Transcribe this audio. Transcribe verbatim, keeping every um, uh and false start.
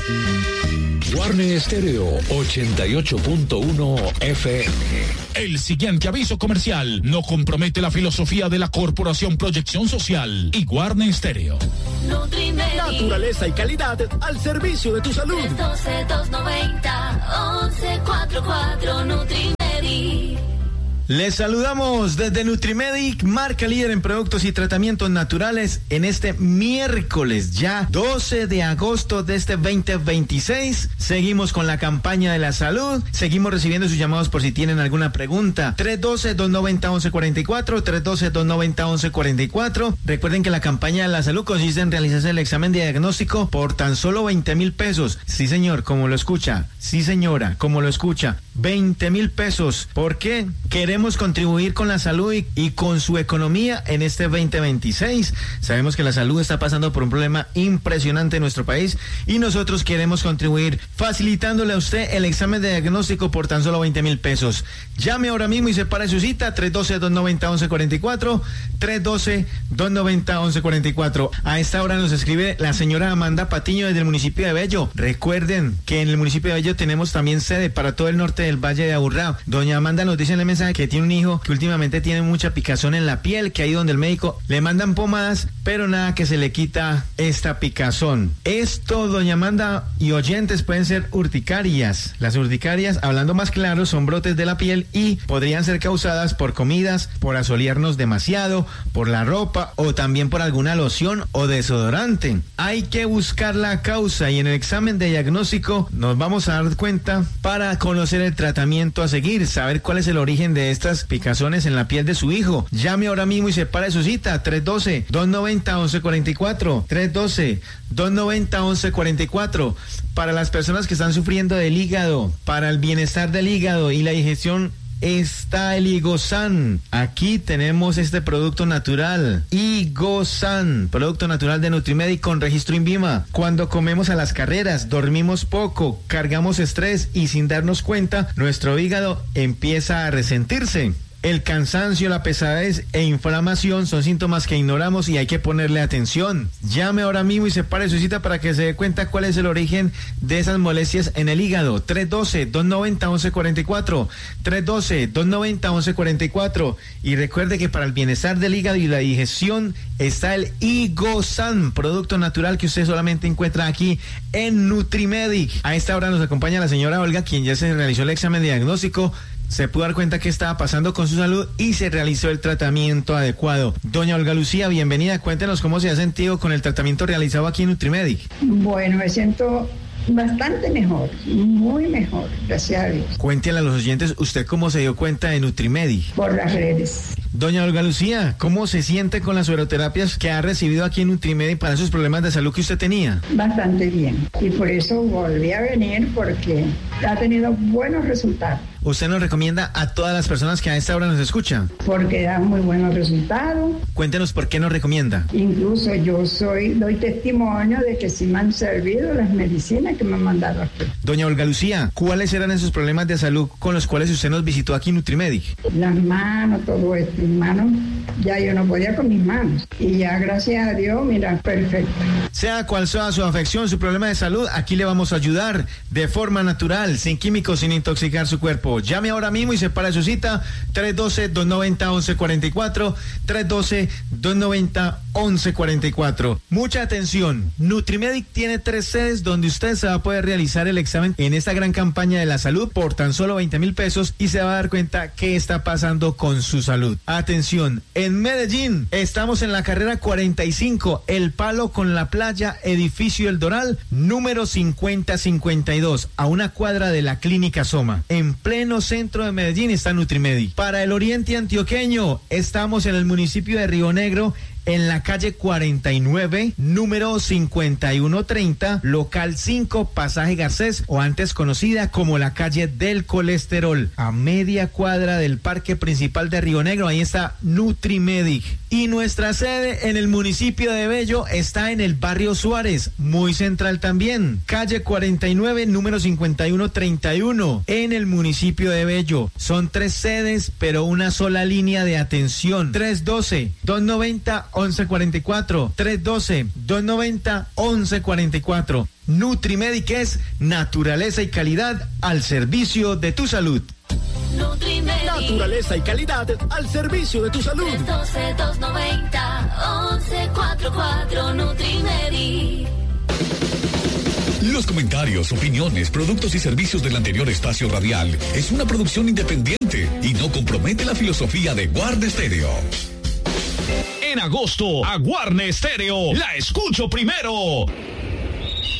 Guarne Estéreo ochenta y ocho punto uno F M. El siguiente aviso comercial no compromete la filosofía de la Corporación Proyección Social y Guarne Estéreo. Naturaleza y calidad al servicio de tu salud. tres doce, dos noventa, once cuarenta y cuatro Nutrimedi. Les saludamos desde Nutrimedic, marca líder en productos y tratamientos naturales, en este miércoles ya doce de agosto de este veinte veintiséis. Seguimos con la campaña de la salud, seguimos recibiendo sus llamados por si tienen alguna pregunta. tres doce, dos noventa, once cuarenta y cuatro, tres doce, dos noventa, once cuarenta y cuatro. Recuerden que la campaña de la salud consiste en realizarse el examen de diagnóstico por tan solo veinte mil pesos. Sí señor, como lo escucha. Sí señora, como lo escucha. veinte mil pesos. ¿Por qué? Queremos contribuir con la salud y, y con su economía en este veinte veintiséis. Sabemos que la salud está pasando por un problema impresionante en nuestro país y nosotros queremos contribuir facilitándole a usted el examen de diagnóstico por tan solo veinte mil pesos. Llame ahora mismo y separe su cita. tres doce, dos noventa, once cuarenta y cuatro, tres doce, dos noventa, once cuarenta y cuatro. A esta hora nos escribe la señora Amanda Patiño desde el municipio de Bello. Recuerden que en el municipio de Bello tenemos también sede para todo el norte del Valle de Aburrá. Doña Amanda nos dice en el mensaje que tiene un hijo que últimamente tiene mucha picazón en la piel, que ahí donde el médico le mandan pomadas, pero nada que se le quita esta picazón. Esto, doña Amanda y oyentes, pueden ser urticarias. Las urticarias, hablando más claro, son brotes de la piel y podrían ser causadas por comidas, por asolearnos demasiado, por la ropa o también por alguna loción o desodorante. Hay que buscar la causa y en el examen de diagnóstico nos vamos a dar cuenta para conocer el tratamiento a seguir, saber cuál es el origen de estas picazones en la piel de su hijo. Llame ahora mismo y separe su cita. tres doce, dos noventa, once cuarenta y cuatro, tres doce, dos noventa, once cuarenta y cuatro. Para las personas que están sufriendo del hígado, para el bienestar del hígado y la digestión, está el Higosan. Aquí tenemos este producto natural, Higosan, producto natural de Nutrimedi con registro INVIMA. Cuando comemos a las carreras, dormimos poco, cargamos estrés y sin darnos cuenta, nuestro hígado empieza a resentirse. El cansancio, la pesadez e inflamación son síntomas que ignoramos y hay que ponerle atención. Llame ahora mismo y separe su cita para que se dé cuenta cuál es el origen de esas molestias en el hígado. tres doce, dos noventa, once cuarenta y cuatro, tres doce, dos noventa, once cuarenta y cuatro. Y recuerde que para el bienestar del hígado y la digestión está el Higosan, producto natural que usted solamente encuentra aquí en Nutrimedic. A esta hora nos acompaña la señora Olga, quien ya se realizó el examen de diagnóstico, se pudo dar cuenta qué estaba pasando con su salud y se realizó el tratamiento adecuado. Doña Olga Lucía, bienvenida. Cuéntenos cómo se ha sentido con el tratamiento realizado aquí en Nutrimedic. Bueno, me siento bastante mejor, muy mejor, gracias a Dios. Cuéntele a los oyentes, ¿usted cómo se dio cuenta de Nutrimedic? Por las redes. Doña Olga Lucía, ¿cómo se siente con las sueroterapias que ha recibido aquí en Nutrimedic para esos problemas de salud que usted tenía? Bastante bien, y por eso volví a venir porque ha tenido buenos resultados. ¿Usted nos recomienda a todas las personas que a esta hora nos escuchan? Porque da muy buenos resultados. Cuéntenos por qué nos recomienda. Incluso yo soy, doy testimonio de que sí me han servido las medicinas que me han mandado aquí. Doña Olga Lucía, ¿cuáles eran esos problemas de salud con los cuales usted nos visitó aquí en Nutrimedic? Las manos, todo esto, mis manos, ya yo no podía con mis manos. Y ya gracias a Dios, mira, perfecto. Sea cual sea su afección, su problema de salud, aquí le vamos a ayudar de forma natural, sin químicos, sin intoxicar su cuerpo. Llame ahora mismo y separe su cita. tres doce, dos noventa, once cuarenta y cuatro, tres doce, dos noventa, once cuarenta y cuatro. Mucha atención, Nutrimedic tiene tres sedes donde usted se va a poder realizar el examen en esta gran campaña de la salud por tan solo veinte mil pesos y se va a dar cuenta qué está pasando con su salud. Atención, en Medellín estamos en la carrera cuarenta y cinco, El Palo con la Playa, edificio El Doral, número cincuenta cincuenta y dos, a una cuadra de la Clínica Soma. En pleno centro de Medellín está Nutrimedic. Para el oriente antioqueño estamos en el municipio de Río Negro, en la calle cuarenta y nueve, número cincuenta y uno treinta, local cinco, pasaje Garcés, o antes conocida como la calle del colesterol, a media cuadra del parque principal de Río Negro. Ahí está Nutrimedic. Y nuestra sede en el municipio de Bello está en el barrio Suárez, muy central también, calle cuarenta y nueve, número cincuenta y uno treinta y uno, en el municipio de Bello. Son tres sedes, pero una sola línea de atención. tres doce, dos noventa, once cuarenta y cuatro. tres uno dos, dos nueve cero, once cuarenta y cuatro. Nutrimedic es naturaleza y calidad al servicio de tu salud. Nutrimedic. Naturaleza y calidad al servicio de tu salud. tres uno dos, dos nueve cero, once cuarenta y cuatro. Nutrimedic. Los comentarios, opiniones, productos y servicios del anterior espacio radial es una producción independiente y no compromete la filosofía de Guarda Estéreo. En agosto, a Guarne Estéreo, la escucho primero.